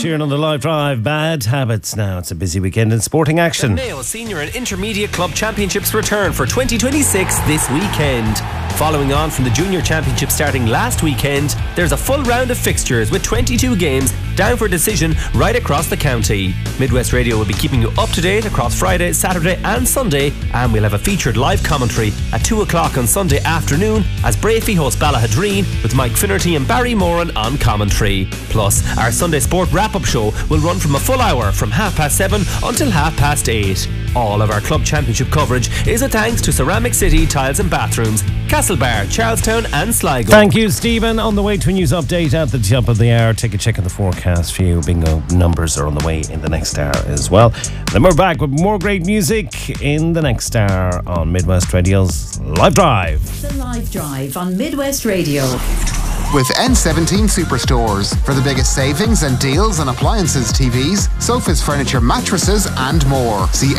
Sheeran on the Live Drive. Bad habits now. It's a busy weekend in sporting action. The Mayo Senior and Intermediate Club Championships return for 2026 this weekend. Following on from the Junior Championship starting last weekend, there's a full round of fixtures with 22 games down for decision right across the county. Midwest Radio will be keeping you up to date across Friday, Saturday and Sunday, and we'll have a featured live commentary at 2 o'clock on Sunday afternoon as Brafey host Ballahadreen with Mike Finnerty and Barry Moran on commentary. Plus, our Sunday Sport wrap-up show will run from a full hour from 7:30 until 8:30. All of our club championship coverage is a thanks to Ceramic City Tiles and Bathrooms, Castlebar, Charlestown and Sligo. Thank you, Stephen. On the way to a news update at the top of the hour. Take a check on the forecast for you. Bingo numbers are on the way in the next hour as well. Then we're back with more great music in the next hour on Midwest Radio's Live Drive. The Live Drive on Midwest Radio. With N17 Superstores for the biggest savings and deals on appliances, TVs, sofas, furniture, mattresses and more. See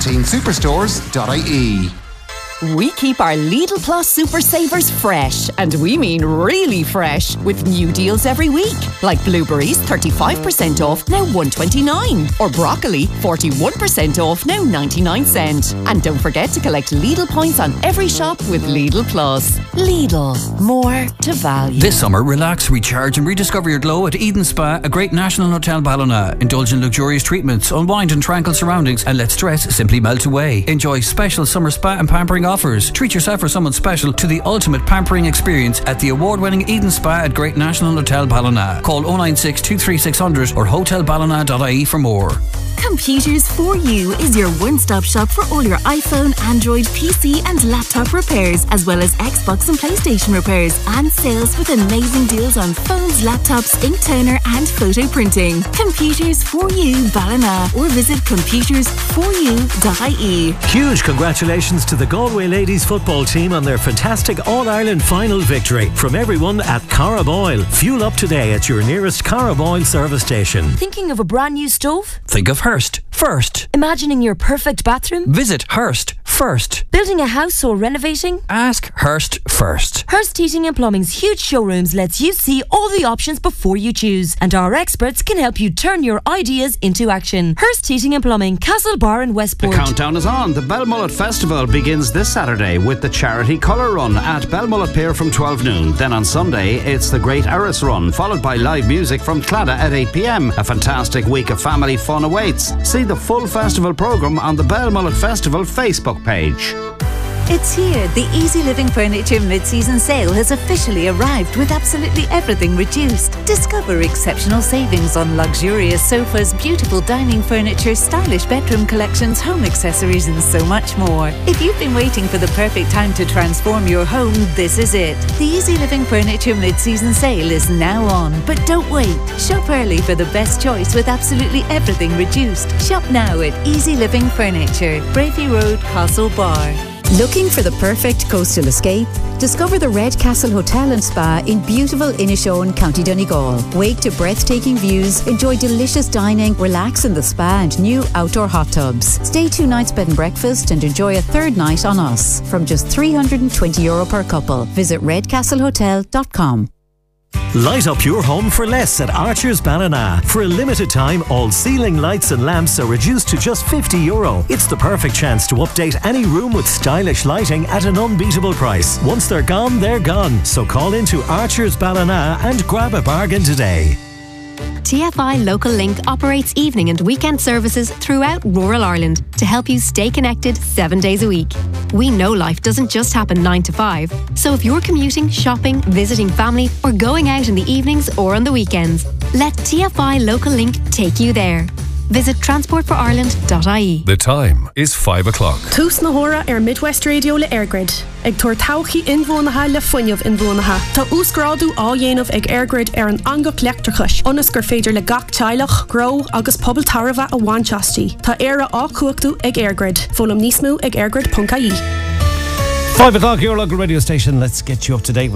n17superstores.ie. We keep our Lidl Plus Super Savers fresh, and we mean really fresh, with new deals every week. Like blueberries, 35% off, now $1.29. Or broccoli, 41% off, now 99 cents. And don't forget to collect Lidl points on every shop with Lidl Plus. Lidl, more to value. This summer, relax, recharge and rediscover your glow at Eden Spa, a great national hotel Ballina. Indulge in luxurious treatments, unwind in tranquil surroundings and let stress simply melt away. Enjoy special summer spa and pampering offers. Treat yourself or someone special to the ultimate pampering experience at the award-winning Eden Spa at Great National Hotel Ballina. Call 096 23600 or hotelballina.ie for more. Computers for You is your one-stop shop for all your iPhone, Android, PC and laptop repairs, as well as Xbox and PlayStation repairs, and sales with amazing deals on phones, laptops, ink toner and photo printing. Computers for You Ballina, or visit computersforyou.ie. Huge congratulations to the Galway ladies football team on their fantastic All-Ireland final victory. From everyone at Carab Oil. Fuel up today at your nearest Carab Oil service station. Thinking of a brand new stove? Think of Hearst first. Imagining your perfect bathroom? Visit Hearst first. Building a house or renovating? Ask Hearst first. Hearst Heating and Plumbing's huge showrooms lets you see all the options before you choose, and our experts can help you turn your ideas into action. Hearst Heating and Plumbing, Castlebar and Westport. The countdown is on. The Belmullet Festival begins this Saturday with the charity colour run at Belmullet Pier from 12 noon. Then on Sunday it's the Great Eris Run, followed by live music from Claddagh at 8 p.m. A fantastic week of family fun awaits. See the full festival programme on the Belmullet Festival Facebook page. It's here. The Easy Living Furniture mid-season sale has officially arrived with absolutely everything reduced. Discover exceptional savings on luxurious sofas, beautiful dining furniture, stylish bedroom collections, home accessories and so much more. If you've been waiting for the perfect time to transform your home, this is it. The Easy Living Furniture mid-season sale is now on. But don't wait. Shop early for the best choice with absolutely everything reduced. Shop now at Easy Living Furniture, Brafey Road, Castlebar. Looking for the perfect coastal escape? Discover the Red Castle Hotel and Spa in beautiful Inishowen, County Donegal. Wake to breathtaking views, enjoy delicious dining, relax in the spa and new outdoor hot tubs. Stay 2 nights bed and breakfast and enjoy a third night on us from just €320 per couple. Visit redcastlehotel.com. Light up your home for less at Archer's Ballina. For a limited time, all ceiling lights and lamps are reduced to just €50. It's the perfect chance to update any room with stylish lighting at an unbeatable price. Once they're gone. So call into Archer's Ballina and grab a bargain today. TFI Local Link operates evening and weekend services throughout rural Ireland to help you stay connected 7 days a week. We know life doesn't just happen 9 to 5, so if you're commuting, shopping, visiting family or going out in the evenings or on the weekends, let TFI Local Link take you there. Visit transportforireland.ie. The time is 5 o'clock. Tús na hora Midwest Radio le Airgrid. Ag tuair tauchaí inmhónatha le fuinneamh inmhónatha. Tá úsgrádu á dhéanamh ag Airgrid an angach leictreachais. Ionas gur féidir le gach teilech, grow agus pobl tarva a bhainteastí. Tá éire á cuachtaú ag Airgrid. Fólam níos mó ag airgrid.ie. 5 o'clock, your local radio station. Let's get you up to date with